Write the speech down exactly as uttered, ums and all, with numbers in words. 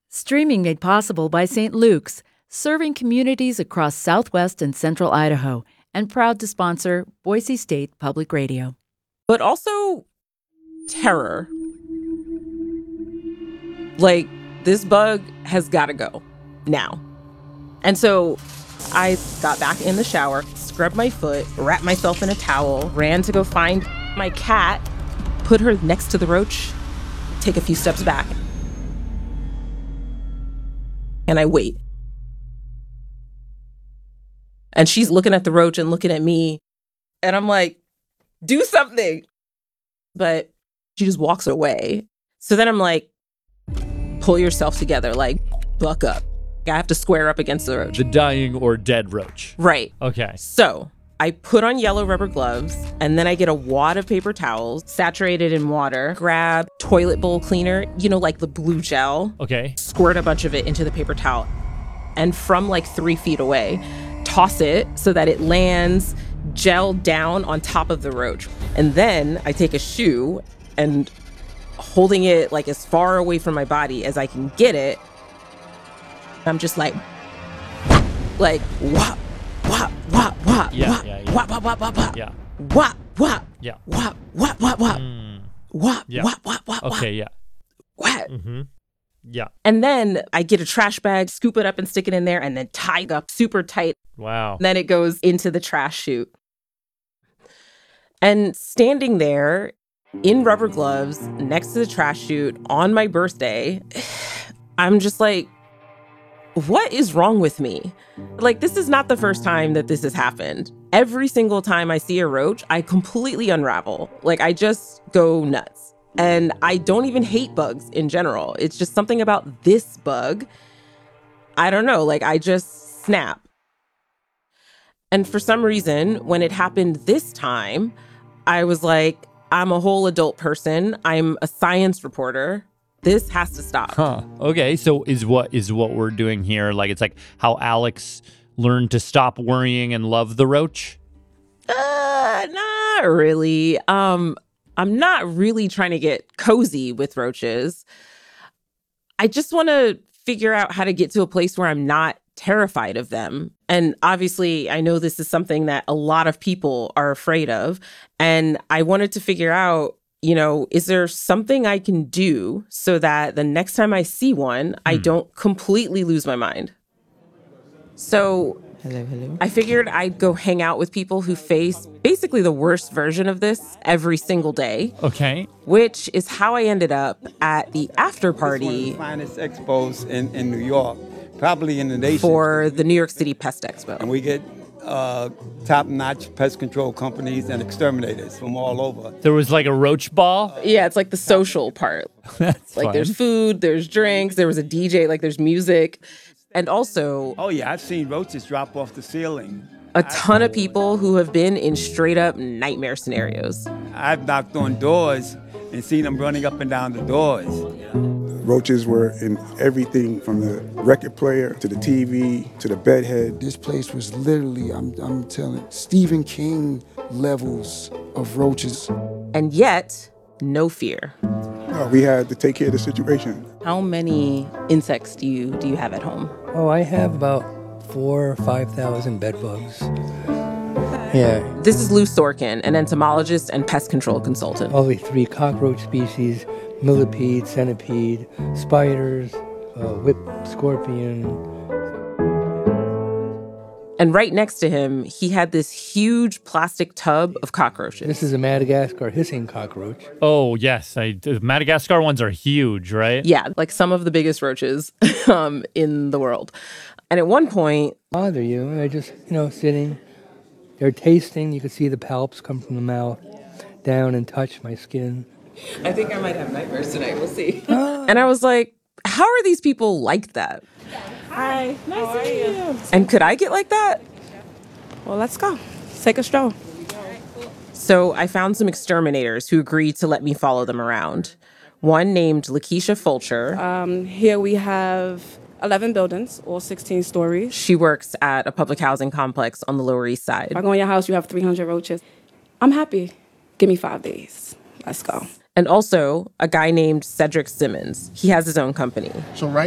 Streaming made possible by Saint Luke's, serving communities across Southwest and Central Idaho, and proud to sponsor Boise State Public Radio. But also terror. Like, this bug has got to go now. And so I got back in the shower, scrubbed my foot, wrapped myself in a towel, ran to go find my cat, put her next to the roach, take a few steps back. And I wait. And she's looking at the roach and looking at me. And I'm like, do something. But she just walks away. So then I'm like, pull yourself together, like, buck up. I have to square up against the roach. The dying or dead roach. Right. Okay. So I put on yellow rubber gloves, and then I get a wad of paper towels, saturated in water, grab toilet bowl cleaner, you know, like the blue gel. Okay. Squirt a bunch of it into the paper towel. And from like three feet away, toss it so that it lands gel down on top of the roach. And then I take a shoe and holding it like as far away from my body as I can get it, I'm just like, like, whop, whop, whop, whop, Yeah, whop, yeah, yeah. whop, whop, whop, whop, whop, Yeah. whop, whop, Yeah. whop, whop, whop, whop, Mm. whop, Yeah. whop, whop, whop, whop, Okay, yeah. whap. Mm-hmm. Yeah. And then I get a trash bag, scoop it up and stick it in there, and then tie it up super tight. Wow. Then it goes into the trash chute. And standing there in rubber gloves next to the trash chute on my birthday, I'm just like, what is wrong with me? Like, this is not the first time that this has happened. Every single time I see a roach, I completely unravel. Like, I just go nuts. And I don't even hate bugs in general. It's just something about this bug. I don't know, like, I just snap. And for some reason, when it happened this time, I was like, I'm a whole adult person. I'm a science reporter. This has to stop. Huh. Okay. So is what is what we're doing here? Like, it's like how Alex learned to stop worrying and love the roach? Uh, not really. Um, I'm not really trying to get cozy with roaches. I just want to figure out how to get to a place where I'm not terrified of them. And obviously, I know this is something that a lot of people are afraid of. And I wanted to figure out, you know, is there something I can do so that the next time I see one, I don't completely lose my mind? So Hello, hello. I figured I'd go hang out with people who face basically the worst version of this every single day, Okay. which is how I ended up at the after One of party the finest expos in, in New York, probably in the nation. for the New York City Pest Expo. And we get uh, top-notch pest control companies and exterminators from all over. There was like a roach ball. Yeah, it's like the social part. That's Like fun. there's food, there's drinks, there was a D J, like there's music. And also Oh yeah, I've seen roaches drop off the ceiling. a ton of people who have been in straight up nightmare scenarios. I've knocked on doors and seen them running up and down the doors. Roaches were in everything from the record player to the T V to the bedhead. This place was literally, I'm, I'm telling, Stephen King levels of roaches. And yet, no fear. Uh, we had to take care of the situation. How many insects do you do you have at home? Oh, I have about four or five thousand bed bugs. Yeah, This is Lou Sorkin, an entomologist and pest control consultant. probably three cockroach species: millipede, centipede, spiders, uh, whip scorpion. And right next to him, he had this huge plastic tub of cockroaches. This is a Madagascar hissing cockroach. Oh, yes. I, the Madagascar ones are huge, right? Yeah, like some of the biggest roaches um, in the world. And at one point, Bother you? They're just, you know, sitting. They're tasting. You can see the palps come from the mouth down and touch my skin. I think I might have nightmares tonight. We'll see. And I was like, how are these people like that? Hi, nice to meet you. And could I get like that? Well, let's go. Let's take a stroll. So I found some exterminators who agreed to let me follow them around. One named Lakeisha Fulcher. Um, here we have eleven buildings, all sixteen stories. She works at a public housing complex on the Lower East Side. If I go in your house, you have three hundred roaches. I'm happy. Give me five days. Let's go. And also a guy named Cedric Simmons. He has his own company. So right